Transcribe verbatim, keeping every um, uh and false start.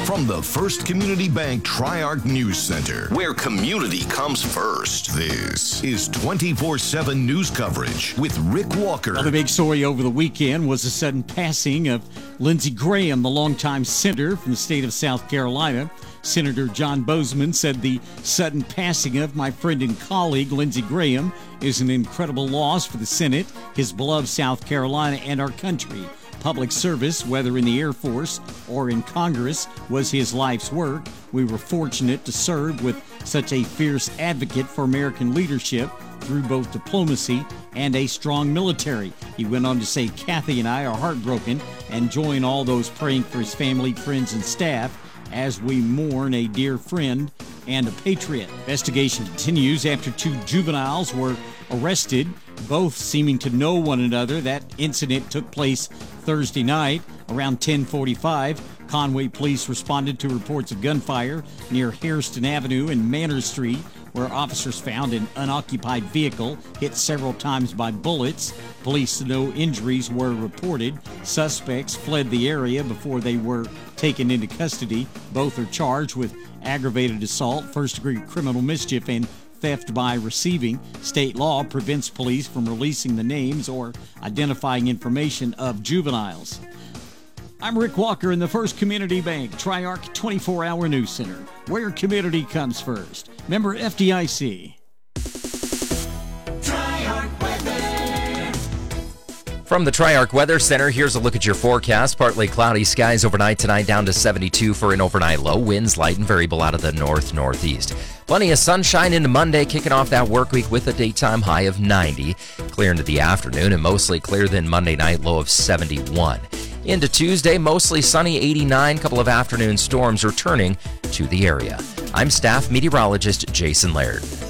From the First Community Bank Tri-Arc News Center, where community comes first, this is twenty-four seven news coverage with Rick Walker. Another big story over the weekend was the sudden passing of Lindsey Graham, the longtime senator from the state of South Carolina. Senator John Boozman said the sudden passing of my friend and colleague Lindsey Graham is an incredible loss for the Senate, his beloved South Carolina, and our country. Public service, whether in the Air Force or in Congress, was his life's work. We were fortunate to serve with such a fierce advocate for American leadership through both diplomacy and a strong military. He went on to say, Kathy and I are heartbroken and join all those praying for his family, friends, and staff as we mourn a dear friend and a patriot. Investigation continues after two juveniles were arrested, both seeming to know one another. That incident took place Thursday night around ten forty-five. Conway police responded to reports of gunfire near Hairston Avenue and Manor Street, where officers found an unoccupied vehicle hit several times by bullets. Police said no injuries were reported. Suspects fled the area before they were taken into custody. Both are charged with aggravated assault, first-degree criminal mischief, and theft by receiving. State law prevents police from releasing the names or identifying information of juveniles. I'm Rick Walker in the First Community Bank Tri-Arc twenty-four hour News Center, where community comes first. Member F D I C. Tri-Arc Weather. From the Tri-Arc Weather Center, here's a look at your forecast. Partly cloudy skies overnight tonight, down to seventy-two for an overnight low. Winds light and variable out of the north-northeast. Plenty of sunshine into Monday, kicking off that work week with a daytime high of ninety. Clear into the afternoon and mostly clear then Monday night, low of seventy-one. Into Tuesday, mostly sunny, eighty-nine. Couple of afternoon storms returning to the area. I'm staff meteorologist Jason Laird.